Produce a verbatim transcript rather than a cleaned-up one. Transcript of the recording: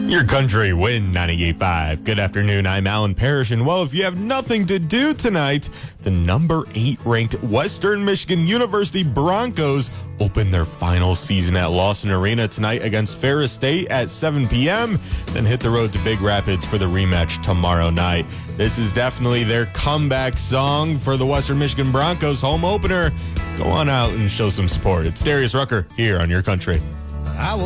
Your country win ninety-eight point five. Good afternoon, I'm Alan Parrish, and well, if you have nothing to do tonight, the number eight ranked Western Michigan University Broncos open their final season at Lawson Arena tonight against Ferris State at seven p.m., then hit the road to Big Rapids for the rematch tomorrow night. This is definitely their comeback song for the Western Michigan Broncos home opener. Go on out and show some support. It's Darius Rucker here on Your Country. I will